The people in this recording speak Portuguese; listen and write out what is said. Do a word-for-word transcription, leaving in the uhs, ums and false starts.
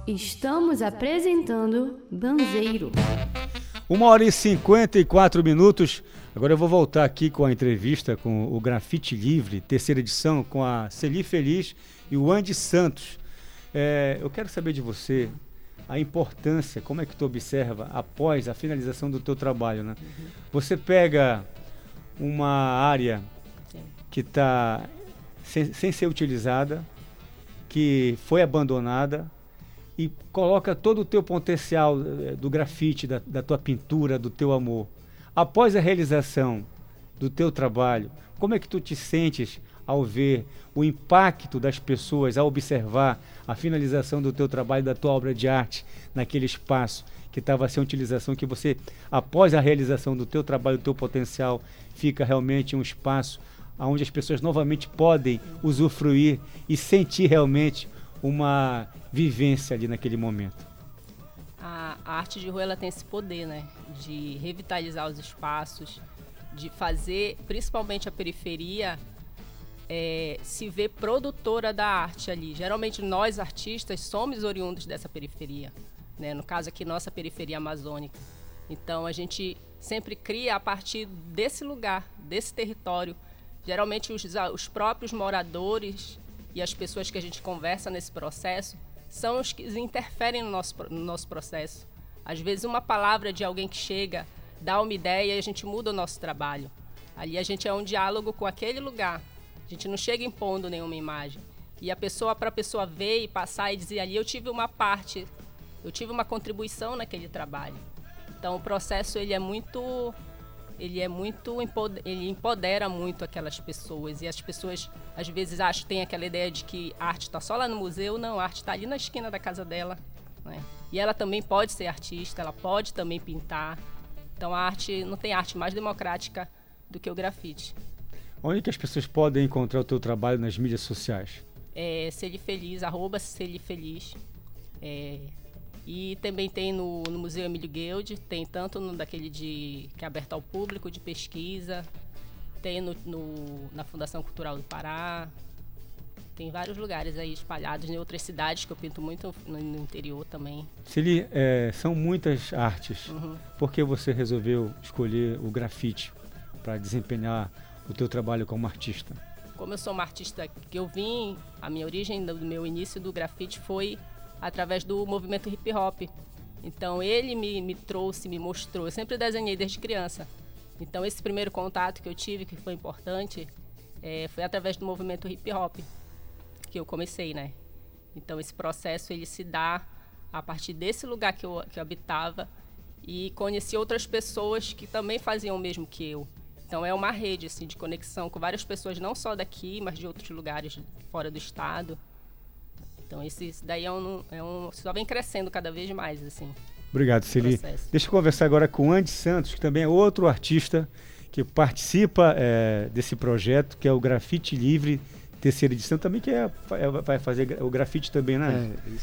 Estamos apresentando Banzeiro. Uma hora e cinquenta e quatro minutos. Agora eu vou voltar aqui com a entrevista com o Grafite Livre, terceira edição, com a Celi Feliz e o Andy Santos. É, eu quero saber de você a importância, como é que tu observa após a finalização do teu trabalho, né? Uhum. Você pega uma área Sim. que está sem, sem ser utilizada, que foi abandonada, e coloca todo o teu potencial do grafite, da, da tua pintura, do teu amor. Após a realização do teu trabalho, como é que tu te sentes ao ver o impacto das pessoas, ao observar a finalização do teu trabalho, da tua obra de arte, naquele espaço que estava sem utilização, que você, após a realização do teu trabalho, do teu potencial, fica realmente um espaço onde as pessoas novamente podem usufruir e sentir realmente uma vivência ali naquele momento. A, a arte de rua, ela tem esse poder, né, de revitalizar os espaços, de fazer, principalmente a periferia, é, se ver produtora da arte ali. Geralmente nós artistas somos oriundos dessa periferia, né, no caso aqui nossa periferia amazônica. Então a gente sempre cria a partir desse lugar, desse território. Geralmente os, os próprios moradores e as pessoas que a gente conversa nesse processo são os que interferem no nosso, no nosso processo. Às vezes uma palavra de alguém que chega, dá uma ideia e a gente muda o nosso trabalho. Ali a gente é um diálogo com aquele lugar. A gente não chega impondo nenhuma imagem. E a pessoa, para a pessoa ver e passar e dizer ali, eu tive uma parte, eu tive uma contribuição naquele trabalho. Então o processo ele é muito... ele é muito, ele empodera muito aquelas pessoas, e as pessoas às vezes acham que tem aquela ideia de que a arte está só lá no museu. Não, a arte está ali na esquina da casa dela, né? E ela também pode ser artista, ela pode também pintar. Então a arte, não tem arte mais democrática do que o grafite. Onde que as pessoas podem encontrar o teu trabalho nas mídias sociais? É Celi Feliz, arroba Celi Feliz. É, E também tem no, no Museu Emílio Guild, tem tanto no daquele de, que é aberto ao público, de pesquisa, tem no, no, na Fundação Cultural do Pará, tem vários lugares aí espalhados em outras cidades, que eu pinto muito no, no interior também. Celi, é, são muitas artes. Uhum. Por que você resolveu escolher o grafite para desempenhar o teu trabalho como artista? Como eu sou uma artista que eu vim, a minha origem do meu início do grafite foi através do movimento hip hop. Então ele me, me trouxe, me mostrou. Eu sempre desenhei desde criança. Então esse primeiro contato que eu tive, que foi importante, é, foi através do movimento hip hop que eu comecei, né? Então esse processo ele se dá a partir desse lugar que eu, que eu habitava, e conheci outras pessoas que também faziam o mesmo que eu. Então é uma rede assim, de conexão com várias pessoas, não só daqui, mas de outros lugares fora do estado. Então, esse, esse daí é um, é um... só vem crescendo cada vez mais, assim. Obrigado, Celi. Deixa eu conversar agora com o Andy Santos, que também é outro artista que participa é, desse projeto, que é o Grafite Livre, terceira edição, também que é, é, vai fazer o grafite também, né? É,